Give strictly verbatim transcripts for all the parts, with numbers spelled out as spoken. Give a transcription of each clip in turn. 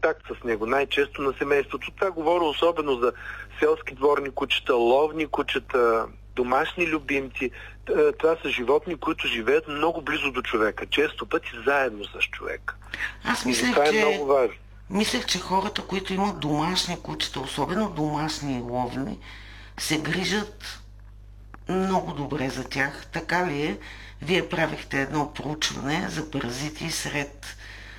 контакт с него, най-често на семейството. Това говоря особено за селски дворни кучета, ловни кучета, домашни любимци. Това са животни, които живеят много близо до човека, често пъти заедно с човека. Аз мислех, това е че... много важно. Мислех, че хората, които имат домашни кучета, особено домашни и ловни, се грижат много добре за тях. Така ли е? Вие правихте едно проучване за паразити сред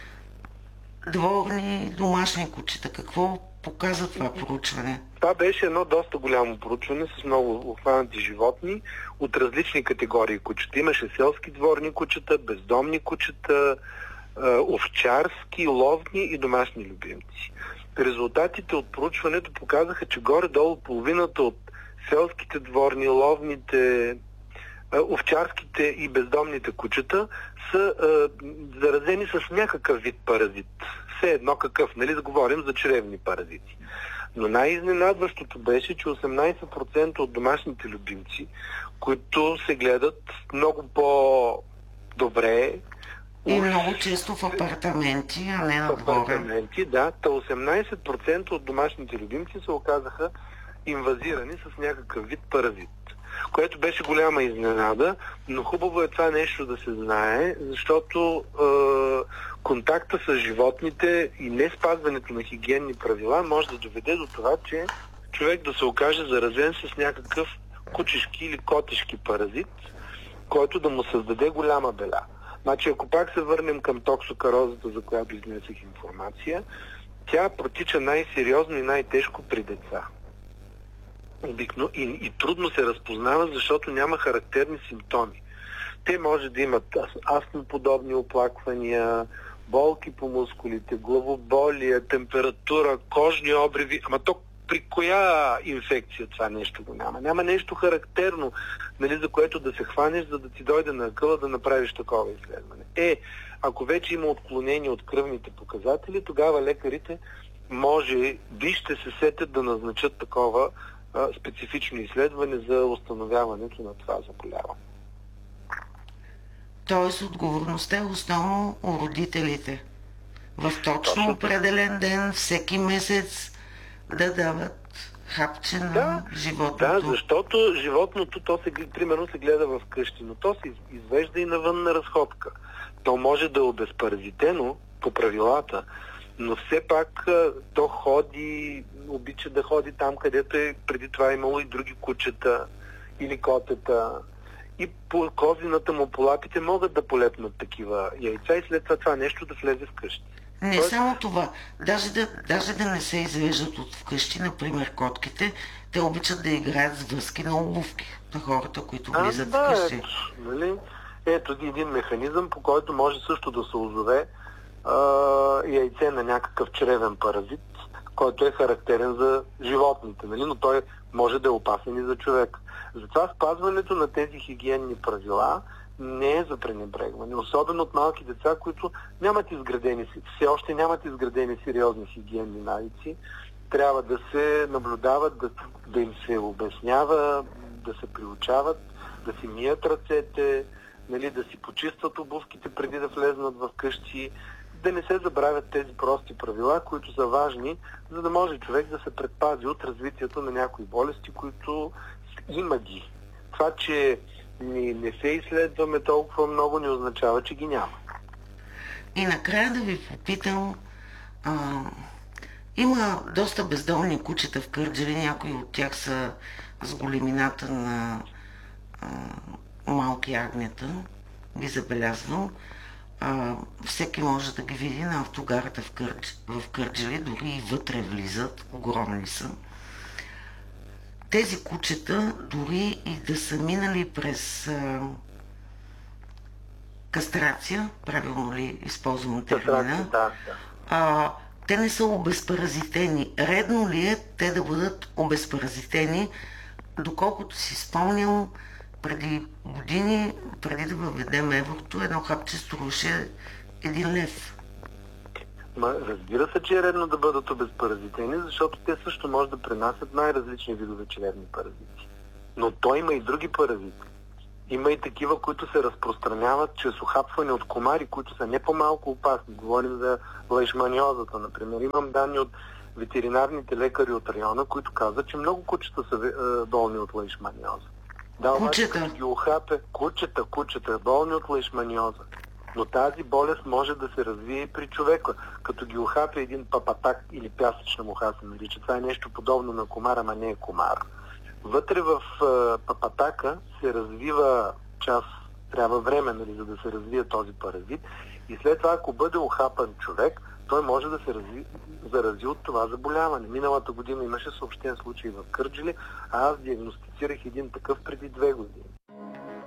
дворни домашни кучета. Какво показва това проучване? Това беше едно доста голямо проучване с много обхванати животни от различни категории кучета. Имаше селски дворни кучета, бездомни кучета, овчарски, ловни и домашни любимци. Резултатите от проучването показаха, че горе-долу половината от селските дворни, ловните, овчарските и бездомните кучета са а, заразени с някакъв вид паразит. Все едно какъв, нали, да говорим за чревни паразити. Но най-изненадващото беше, че осемнайсет процента от домашните любимци, които се гледат много по-добре, и много често в апартаменти, а не нагоре. В апартаменти, да. Та осемнайсет процента от домашните любимци се оказаха инвазирани с някакъв вид паразит, което беше голяма изненада, но хубаво е това нещо да се знае, защото е, контакта с животните и не спазването на хигиенни правила може да доведе до това, че човек да се окаже заразен с някакъв кучешки или котешки паразит, който да му създаде голяма беля. Значи, ако пак се върнем към токсокарозата, за която изнесах информация, тя протича най-сериозно и най-тежко при деца. Обикно и, и трудно се разпознава, защото няма характерни симптоми. Те може да имат астмоподобни оплаквания, болки по мускулите, главоболие, температура, кожни обриви. Ама то при коя инфекция това нещо го няма? Няма нещо характерно, нали, за което да се хванеш, за да ти дойде на акъла да направиш такова изследване. Е, ако вече има отклонение от кръвните показатели, тогава лекарите може би ще се сетят да назначат такова а, специфично изследване за установяването на това заболяване. Тоест отговорността е основно у родителите. В точно, Точно определен ден, всеки месец да дават хапче на да, животното. Да, защото животното, то се, примерно се гледа в къщи, но то се извежда и навън на разходка. То може да е обезпаразитено по правилата, но все пак то ходи, обича да ходи там, където е преди това имало и други кучета или котета. И по козината му, по лапите могат да полепнат такива яйца и след това това нещо да влезе в къщи. Не Тоест... само това. Даже да, даже да не се извеждат от вкъщи, например котките, те обичат да играят с връзки на обувки на хората, които влизат да, вкъщи. Ето, нали? Ето един механизъм, по който може също да се озове а, яйце на някакъв чревен паразит, който е характерен за животните, нали? Но той може да е опасен и за човек. Затова спазването на тези хигиенни правила не е за пренебрегване. Особено от малки деца, които нямат изградени, все още нямат изградени сериозни хигиенни навици. Трябва да се наблюдават, да, да им се обяснява, да се приучават, да си мият ръцете, нали, да си почистват обувките преди да влезнат в къщи, да не се забравят тези прости правила, които са важни, за да може човек да се предпази от развитието на някои болести, които има ги. Това, че не, не се изследваме толкова много, не означава, че ги няма. И накрая да ви попитам, а, има доста бездомни кучета в Кърджали, някои от тях са с големината на а, малки агнета, ги забелязвам. А, всеки може да ги види на автогарата в, Кърдж, в Кърджали, дори и вътре влизат, огромни са. Тези кучета, дори и да са минали през а, кастрация, правилно ли използвам термина, да, да. А, те не са обезпаразитени. Редно ли е те да бъдат обезпаразитени? Доколкото си спомням, преди години, преди да въведем еврото, едно хапче струваше един лев. Ма, разбира се, че е редно да бъдат обезпаразитени, защото те също може да пренасят най-различни видове чревни паразити. Но той има и други паразити. Има и такива, които се разпространяват чрез ухапване от комари, които са не по-малко опасни. Говорим за лайшманиозата, например. Имам данни от ветеринарните лекари от района, които казват, че много кучета са е, болни от лайшманиоза. Да, обаче, като ги ухапе, кучета, кучета, болни от лайшманиоза. Но тази болест може да се развие и при човека. Като ги ухапе един папатак или пясъчна муха се нарича. Това е нещо подобно на комар, ама не е комар. Вътре в е, папатака се развива част, трябва време, нали, за да се развие този паразит. И след това, ако бъде ухапан човек, той може да се разви, зарази от това заболяване. Миналата година имаше съобщен случай в Кърджали, а аз диагностицирах един такъв преди две години.